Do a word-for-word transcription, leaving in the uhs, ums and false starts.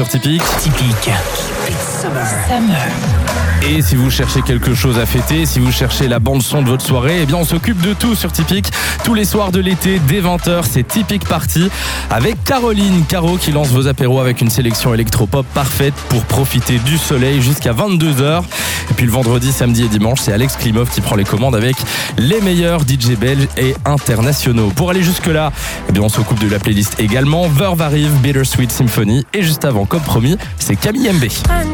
Sur Typique. Typique. Summer. Summer. Et si vous cherchez quelque chose à fêter, si vous cherchez la bande-son de votre soirée, eh bien on s'occupe de tout sur Typique. Tous les soirs de l'été, dès vingt heures, c'est Typique Party avec Caroline. Caro qui lance vos apéros avec une sélection électropop parfaite pour profiter du soleil jusqu'à vingt-deux heures. Et puis le vendredi, samedi et dimanche, c'est Alex Klimov qui prend les commandes avec les meilleurs D J belges et internationaux. Pour aller jusque-là, eh bien on s'occupe de la playlist également. Verve arrive, Bittersweet Symphony. Et juste avant, comme promis, c'est Camille M B.